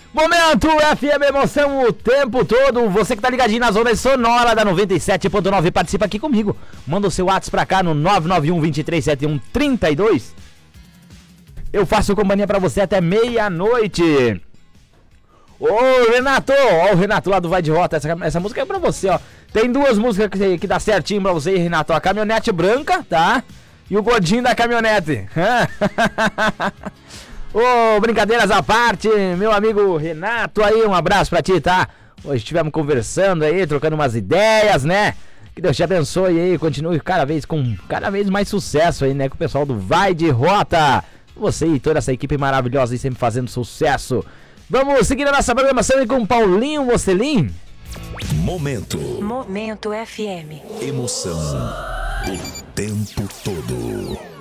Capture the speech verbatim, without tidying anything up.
Momento F M Emoção o tempo todo. Você que tá ligadinho na zona sonora da noventa e sete ponto nove, participa aqui comigo. Manda o seu WhatsApp pra cá no nove nove um, dois três sete um, três dois. Eu faço companhia pra você até meia-noite. Ô Renato, ó o Renato lá do Vai de Rota. Essa, essa música é pra você, ó. Tem duas músicas que, que dá certinho pra você, Renato. A caminhonete branca, tá? E o gordinho da caminhonete. Ô, oh, brincadeiras à parte, meu amigo Renato aí, um abraço pra ti, tá? Hoje estivemos conversando aí, trocando umas ideias, né? Que Deus te abençoe aí, continue cada vez com cada vez mais sucesso aí, né? Com o pessoal do Vai de Rota. Você e toda essa equipe maravilhosa aí sempre fazendo sucesso. Vamos seguir a nossa programação aí com Paulinho Mocelin. Momento. Momento F M. Emoção o tempo todo.